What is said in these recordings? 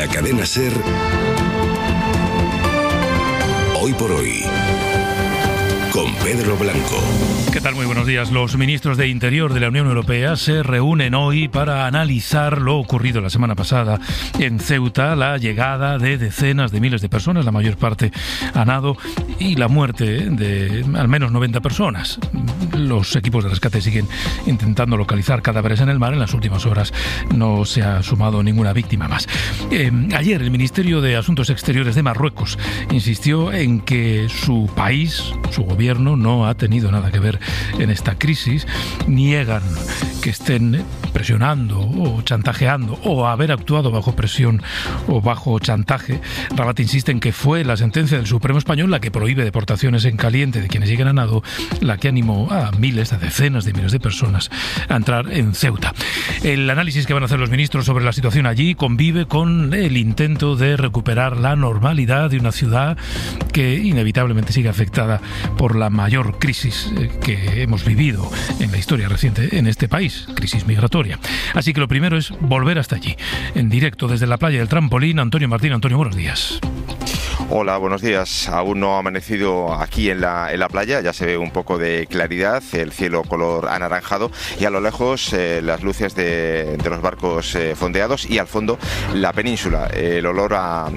la cadena SER, Hoy por Hoy, con Pedro Blanco. ¿Qué tal? Muy buenos días. Los ministros de Interior de la Unión Europea se reúnen hoy para analizar lo ocurrido la semana pasada en Ceuta, la llegada de decenas de miles de personas, la mayor parte a nado, y la muerte de al menos 90 personas. Los equipos de rescate siguen intentando localizar cadáveres en el mar. En las últimas horas no se ha sumado ninguna víctima más. Ayer el Ministerio de Asuntos Exteriores de Marruecos insistió en que su país, su gobierno, no ha tenido nada que ver en esta crisis. Niegan que estén presionando o chantajeando o haber actuado bajo presión o bajo chantaje. Rabat insiste en que fue la sentencia del Supremo Español la que prohíbe deportaciones en caliente de quienes lleguen a nado, la que animó a miles, a decenas de miles de personas a entrar en Ceuta. El análisis que van a hacer los ministros sobre la situación allí convive con el intento de recuperar la normalidad de una ciudad que inevitablemente sigue afectada por la mayor crisis que hemos vivido en la historia reciente en este país, crisis migratoria. Así que lo primero es volver hasta allí. En directo desde la playa del Trampolín, Antonio Martín. Antonio, buenos días. Hola, buenos días. Aún no ha amanecido aquí en la playa, ya se ve un poco de claridad, el cielo color anaranjado y a lo lejos las luces de los barcos fondeados y al fondo la península. El olor a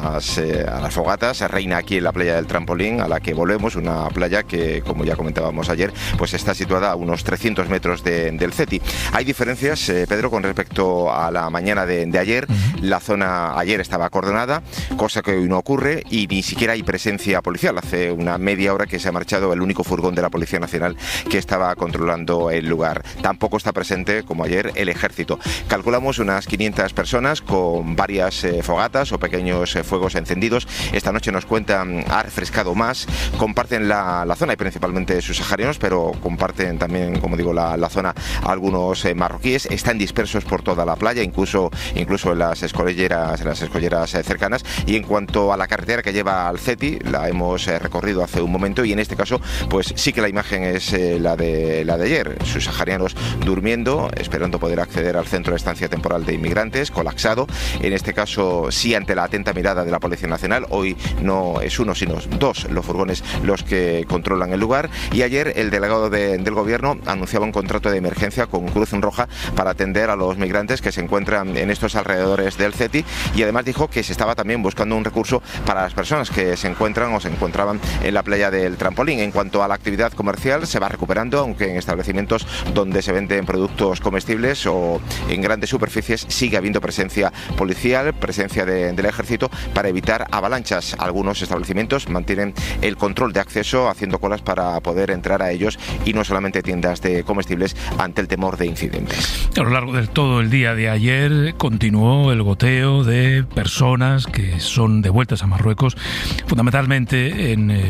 las fogatas reina aquí en la playa del Trampolín, a la que volvemos, una playa que, como ya comentábamos ayer, pues está situada a unos 300 metros del CETI. Hay diferencias, Pedro, con respecto a la mañana de ayer. La zona ayer estaba acordonada, cosa que hoy no ocurre, y ni siquiera hay presencia policial. Hace una media hora que se ha marchado el único furgón de la Policía Nacional que estaba controlando el lugar. Tampoco está presente, como ayer, el ejército. Calculamos unas 500 personas con varias fogatas o pequeños fuegos encendidos. Esta noche nos cuentan, ha refrescado más. Comparten la zona y principalmente subsaharianos, pero comparten también, como digo, la zona algunos marroquíes. Están dispersos por toda la playa, incluso en las escolleras cercanas. Y en cuanto a la carretera que lleva al CETI, la hemos recorrido hace un momento y en este caso pues sí que la imagen es la de ayer, subsaharianos durmiendo, esperando poder acceder al centro de estancia temporal de inmigrantes, colapsado, en este caso sí ante la atenta mirada de la Policía Nacional. Hoy no es uno sino dos los furgones los que controlan el lugar, y ayer el delegado del gobierno anunciaba un contrato de emergencia con Cruz Roja para atender a los migrantes que se encuentran en estos alrededores del CETI, y además dijo que se estaba también buscando un recurso para las personas que se encuentran o se encontraban en la playa del Trampolín. En cuanto a la actividad comercial, se va recuperando, aunque en establecimientos donde se venden productos comestibles o en grandes superficies sigue habiendo presencia policial, presencia del ejército para evitar avalanchas. Algunos establecimientos mantienen el control de acceso, haciendo colas para poder entrar a ellos, y no solamente tiendas de comestibles ante el temor de incidentes. A lo largo de todo el día de ayer continuó el goteo de personas que son devueltas a Marruecos, fundamentalmente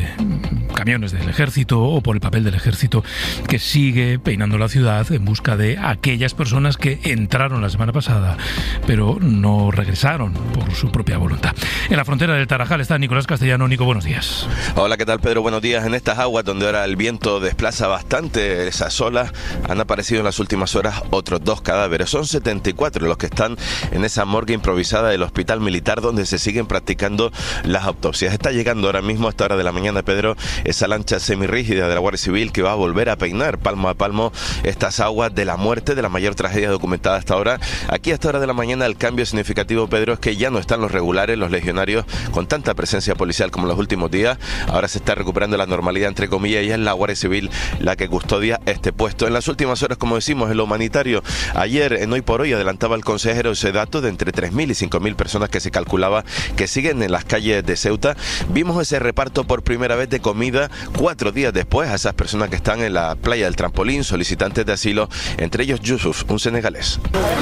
en camiones del ejército o por el papel del ejército, que sigue peinando la ciudad en busca de aquellas personas que entraron la semana pasada pero no regresaron por su propia voluntad. En la frontera del Tarajal está Nicolás Castellano. Nico, buenos días. Hola, ¿qué tal, Pedro? Buenos días. En estas aguas donde ahora el viento desplaza bastante esas olas, han aparecido en las últimas horas otros 2 cadáveres. Son 74 los que están en esa morgue improvisada del Hospital Militar, donde se siguen practicando las autopsias. Está llegando ahora mismo a esta hora de la mañana, Pedro, esa lancha semirrígida de la Guardia Civil que va a volver a peinar palmo a palmo estas aguas de la muerte, de la mayor tragedia documentada hasta ahora. Aquí a esta hora de la mañana el cambio significativo, Pedro, es que ya no están los regulares, los legionarios con tanta presencia policial como en los últimos días. Ahora se está recuperando la normalidad, entre comillas, y es la Guardia Civil la que custodia este puesto. En las últimas horas, como decimos, en lo humanitario, ayer en Hoy por Hoy adelantaba el consejero ese dato de entre 3.000 y 5.000 personas que se calculaba que siguen en las calles de Ceuta. Vimos ese reparto por primera vez de comida 4 días después a esas personas que están en la playa del Trampolín, solicitantes de asilo, entre ellos Yusuf, un senegalés.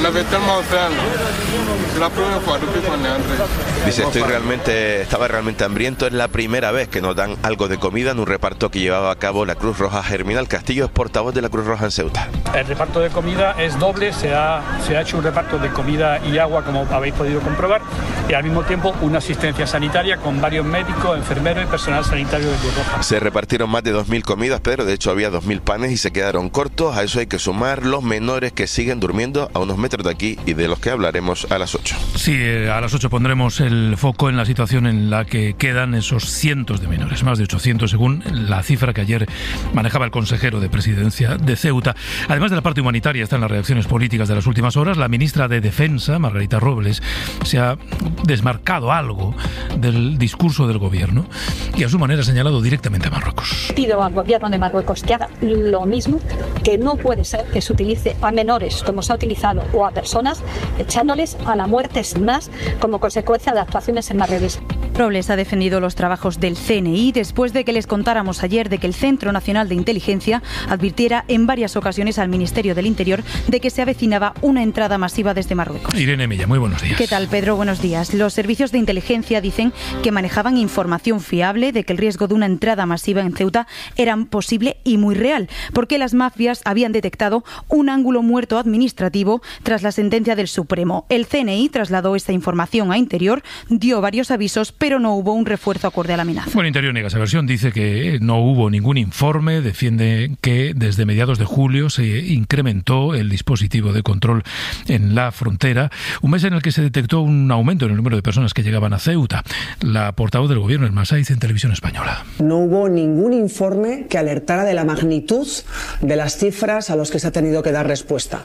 Dice, estaba realmente hambriento, es la primera vez que nos dan algo de comida en un reparto que llevaba a cabo la Cruz Roja. Germinal Castillo es portavoz de la Cruz Roja en Ceuta. El reparto de comida es doble, se ha hecho un reparto de comida y agua, como habéis podido comprobar, y al mismo tiempo una asistencia sanitaria con varios médicos, enfermeros y personal sanitario de Cruz Roja. Se repartieron más de 2.000 comidas, Pedro. De hecho, había 2.000 panes y se quedaron cortos. A eso hay que sumar los menores que siguen durmiendo a unos metros de aquí y de los que hablaremos a las 8. Sí, a las 8 pondremos el foco en la situación en la que quedan esos cientos de menores, más de 800 según la cifra que ayer manejaba el consejero de Presidencia de Ceuta. Además de la parte humanitaria, están las reacciones políticas de las últimas horas. La ministra de Defensa, Margarita Robles, se ha desmarcado algo del discurso del gobierno y a su manera ha señalado directamente a Marruecos. Pido al gobierno de Marruecos que haga lo mismo, que no puede ser que se utilice a menores como se ha utilizado o a personas echándoles a la muerte sin más como consecuencia de actuaciones en Marruecos. Robles ha defendido los trabajos del CNI después de que les contáramos ayer de que el Centro Nacional de Inteligencia advirtiera en varias ocasiones al Ministerio del Interior de que se avecinaba una entrada masiva desde Marruecos. Irene Milla, muy buenos días. ¿Qué tal, Pedro? Buenos días. Los servicios de inteligencia dicen que manejaban información fiable de que el riesgo de una entrada masiva en Ceuta era posible y muy real, porque las mafias habían detectado un ángulo muerto administrativo tras la sentencia del Supremo. El CNI trasladó esta información a Interior, dio varios avisos, pero no hubo un refuerzo acorde a la amenaza. Bueno, Interior niega esa versión, dice que no hubo ningún informe, defiende que desde mediados de julio se incrementó el dispositivo de control en la frontera, un mes en el que se detectó un aumento en el número de personas que llegaban a Ceuta. La portavoz del gobierno, Elma Saiz, en Televisión Española. No hubo ningún informe que alertara de la magnitud de las cifras a los que se ha tenido que dar respuesta.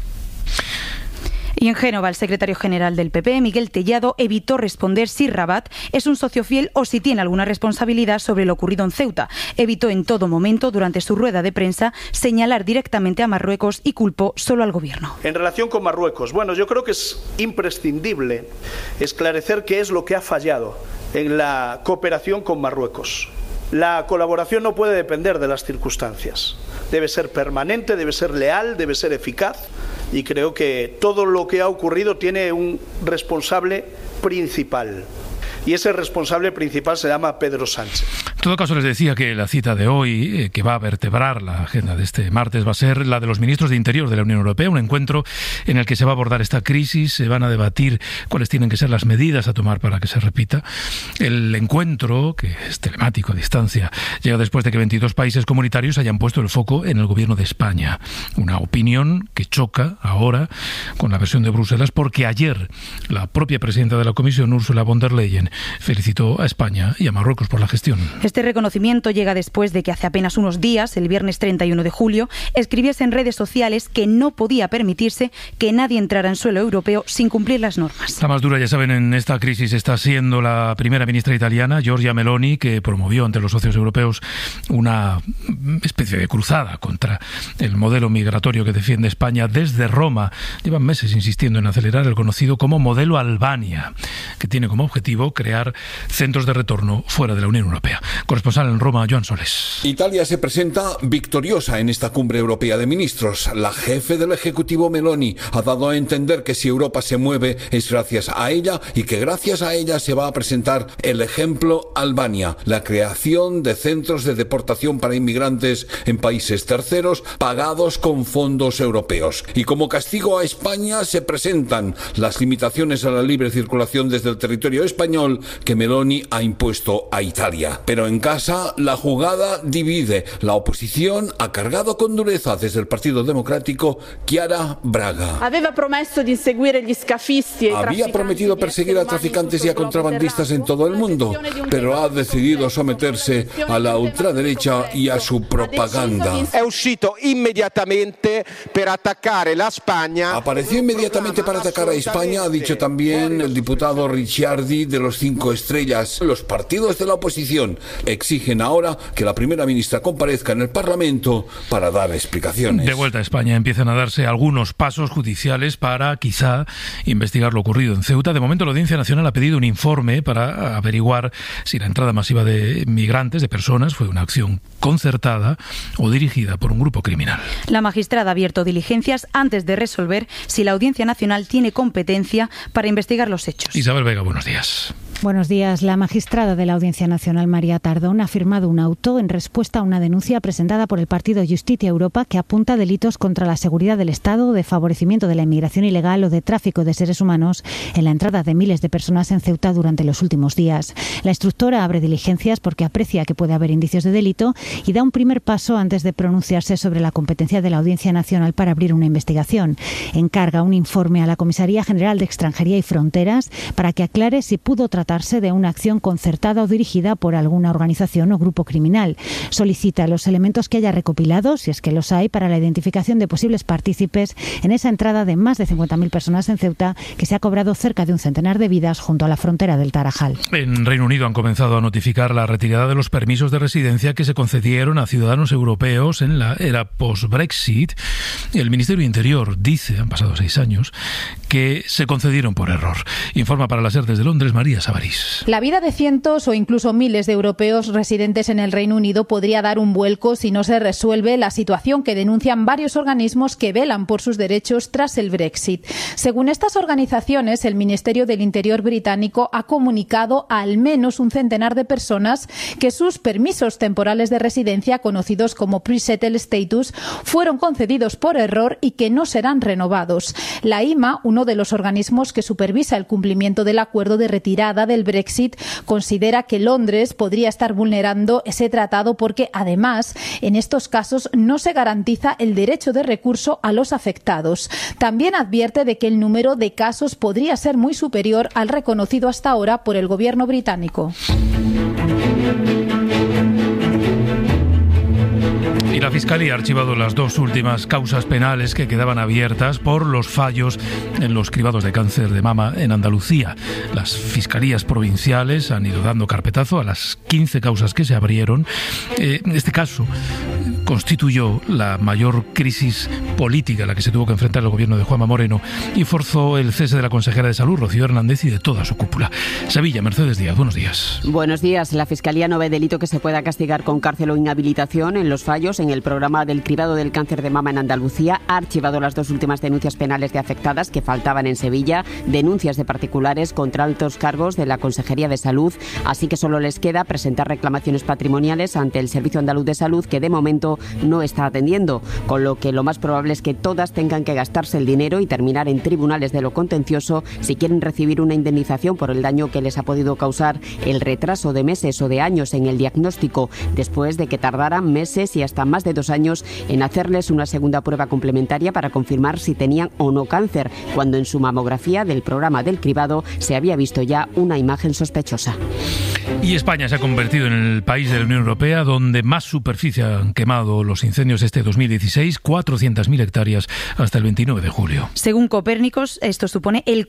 Y en Génova, el secretario general del PP, Miguel Tellado, evitó responder si Rabat es un socio fiel o si tiene alguna responsabilidad sobre lo ocurrido en Ceuta. Evitó en todo momento, durante su rueda de prensa, señalar directamente a Marruecos y culpó solo al gobierno. En relación con Marruecos, bueno, yo creo que es imprescindible esclarecer qué es lo que ha fallado en la cooperación con Marruecos. La colaboración no puede depender de las circunstancias. Debe ser permanente, debe ser leal, debe ser eficaz. Y creo que todo lo que ha ocurrido tiene un responsable principal. Y ese responsable principal se llama Pedro Sánchez. En todo caso, les decía que la cita de hoy, que va a vertebrar la agenda de este martes, va a ser la de los ministros de Interior de la Unión Europea, un encuentro en el que se va a abordar esta crisis, se van a debatir cuáles tienen que ser las medidas a tomar para que se repita. El encuentro, que es telemático a distancia, llega después de que 22 países comunitarios hayan puesto el foco en el gobierno de España. Una opinión que choca ahora con la versión de Bruselas, porque ayer la propia presidenta de la Comisión, Ursula von der Leyen, felicitó a España y a Marruecos por la gestión. Este reconocimiento llega después de que hace apenas unos días, el viernes 31 de julio, escribiese en redes sociales que no podía permitirse que nadie entrara en suelo europeo sin cumplir las normas. La más dura, ya saben, en esta crisis está siendo la primera ministra italiana, Giorgia Meloni, que promovió ante los socios europeos una especie de cruzada contra el modelo migratorio que defiende España desde Roma. Llevan meses insistiendo en acelerar el conocido como modelo Albania, que tiene como objetivo crear centros de retorno fuera de la Unión Europea. Corresponsal en Roma, Joan Soles. Italia se presenta victoriosa en esta cumbre europea de ministros. La jefe del Ejecutivo, Meloni, ha dado a entender que si Europa se mueve es gracias a ella y que gracias a ella se va a presentar el ejemplo Albania, la creación de centros de deportación para inmigrantes en países terceros pagados con fondos europeos. Y como castigo a España se presentan las limitaciones a la libre circulación desde el territorio español que Meloni ha impuesto a Italia. Pero en casa la jugada divide. La oposición ha cargado con dureza desde el Partido Democrático Chiara Braga. Había prometido perseguir a traficantes y a contrabandistas en todo el mundo, pero ha decidido someterse a la ultraderecha y a su propaganda. Apareció inmediatamente para atacar a España, ha dicho también el diputado Ricciardi de los 5 Estrellas. Los partidos de la oposición exigen ahora que la primera ministra comparezca en el Parlamento para dar explicaciones. De vuelta a España empiezan a darse algunos pasos judiciales para quizá investigar lo ocurrido en Ceuta. De momento la Audiencia Nacional ha pedido un informe para averiguar si la entrada masiva de migrantes, de personas, fue una acción concertada o dirigida por un grupo criminal. La magistrada ha abierto diligencias antes de resolver si la Audiencia Nacional tiene competencia para investigar los hechos. Isabel Vega, buenos días. Buenos días. La magistrada de la Audiencia Nacional, María Tardón, ha firmado un auto en respuesta a una denuncia presentada por el partido Justicia Europa que apunta a delitos contra la seguridad del Estado, de favorecimiento de la inmigración ilegal o de tráfico de seres humanos en la entrada de miles de personas en Ceuta durante los últimos días. La instructora abre diligencias porque aprecia que puede haber indicios de delito y da un primer paso antes de pronunciarse sobre la competencia de la Audiencia Nacional para abrir una investigación. Encarga un informe a la Comisaría General de Extranjería y Fronteras para que aclare si pudo tratarse de una acción concertada o dirigida por alguna organización o grupo criminal. Solicita los elementos que haya recopilado, si es que los hay, para la identificación de posibles partícipes en esa entrada de más de 50.000 personas en Ceuta, que se ha cobrado cerca de un centenar de vidas junto a la frontera del Tarajal. En Reino Unido han comenzado a notificar la retirada de los permisos de residencia que se concedieron a ciudadanos europeos en la era post-Brexit. El Ministerio de Interior dice, han pasado 6 años, que se concedieron por error. Informa para la SER desde Londres, María Sabarís. La vida de cientos o incluso miles de europeos residentes en el Reino Unido podría dar un vuelco si no se resuelve la situación que denuncian varios organismos que velan por sus derechos tras el Brexit. Según estas organizaciones, el Ministerio del Interior británico ha comunicado a al menos un centenar de personas que sus permisos temporales de residencia, conocidos como pre-settled status, fueron concedidos por error y que no serán renovados. La IMA, uno de los organismos que supervisa el cumplimiento del acuerdo de retirada del Brexit, considera que Londres podría estar vulnerando ese tratado porque, además, en estos casos no se garantiza el derecho de recurso a los afectados. También advierte de que el número de casos podría ser muy superior al reconocido hasta ahora por el gobierno británico. Y la Fiscalía ha archivado las 2 últimas causas penales que quedaban abiertas por los fallos en los cribados de cáncer de mama en Andalucía. Las fiscalías provinciales han ido dando carpetazo a las 15 causas que se abrieron. Este caso constituyó la mayor crisis política a la que se tuvo que enfrentar el gobierno de Juanma Moreno y forzó el cese de la consejera de Salud, Rocío Hernández, y de toda su cúpula. Sevilla, Mercedes Díaz, buenos días. Buenos días. La Fiscalía no ve delito que se pueda castigar con cárcel o inhabilitación en los fallos en el programa del cribado del cáncer de mama en Andalucía. Ha archivado las 2 últimas denuncias penales de afectadas que faltaban en Sevilla, denuncias de particulares contra altos cargos de la Consejería de Salud, así que solo les queda presentar reclamaciones patrimoniales ante el Servicio Andaluz de Salud, que de momento no está atendiendo, con lo que lo más probable es que todas tengan que gastarse el dinero y terminar en tribunales de lo contencioso si quieren recibir una indemnización por el daño que les ha podido causar el retraso de meses o de años en el diagnóstico, después de que tardaran meses y hasta más de 2 años en hacerles una segunda prueba complementaria para confirmar si tenían o no cáncer, cuando en su mamografía del programa del cribado se había visto ya una imagen sospechosa. Y España se ha convertido en el país de la Unión Europea donde más superficie han quemado los incendios este 2016, 400.000 hectáreas hasta el 29 de julio. Según Copérnicos, esto supone el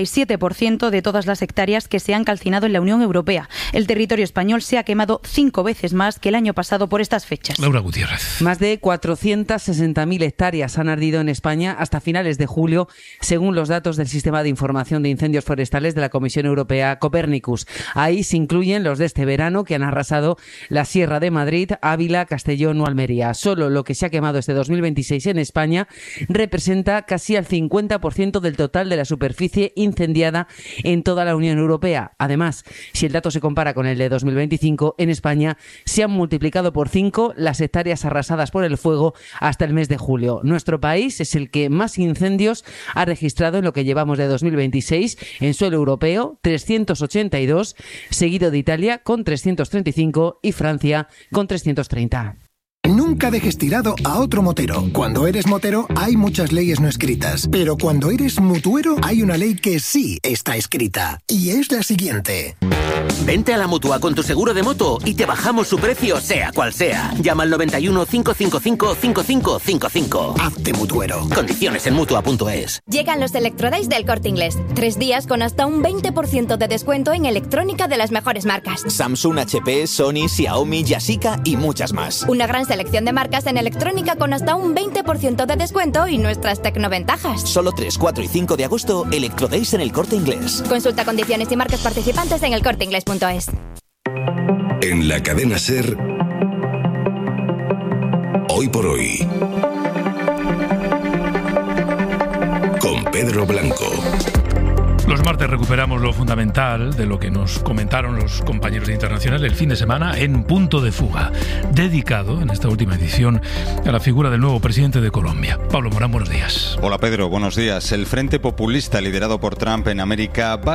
47% de todas las hectáreas que se han calcinado en la Unión Europea. El territorio español se ha quemado 5 veces más que el año pasado por estas fechas. Laura Gutiérrez. Más de 460.000 hectáreas han ardido en España hasta finales de julio, según los datos del Sistema de Información de Incendios Forestales de la Comisión Europea Copérnicus. Ahí se incluyen los de este verano, que han arrasado la Sierra de Madrid, Ávila, Castellón o Almería. Solo lo que se ha quemado este 2026 en España representa casi al 50% del total de la superficie incendiada en toda la Unión Europea. Además, si el dato se compara con el de 2025, en España se han multiplicado por 5 las hectáreas arrasadas por el fuego hasta el mes de julio. Nuestro país es el que más incendios ha registrado en lo que llevamos de 2026 en suelo europeo, 382, seguido de Italia con 335 y Francia con 330. Nunca dejes tirado a otro motero. Cuando eres motero hay muchas leyes no escritas, pero cuando eres mutuero hay una ley que sí está escrita, y es la siguiente. Vente a la Mutua con tu seguro de moto y te bajamos su precio sea cual sea. Llama al 91 555 5555. Hazte mutuero. Condiciones en Mutua.es. Llegan los Electrodays del Corte Inglés. 3 días con hasta un 20% de descuento en electrónica de las mejores marcas. Samsung, HP, Sony, Xiaomi, Yashica y muchas más. Una gran selección de marcas en electrónica con hasta un 20% de descuento y nuestras tecnoventajas. Solo 3, 4 y 5 de agosto, Electrodays en el Corte Inglés. Consulta condiciones y marcas participantes en elcorteinglés.es. En la cadena SER, Hoy por Hoy, con Pedro Blanco. Los martes recuperamos lo fundamental de lo que nos comentaron los compañeros de Internacional el fin de semana en Punto de Fuga, dedicado en esta última edición a la figura del nuevo presidente de Colombia. Pablo Morán, buenos días. Hola Pedro, buenos días. El Frente Populista liderado por Trump en América va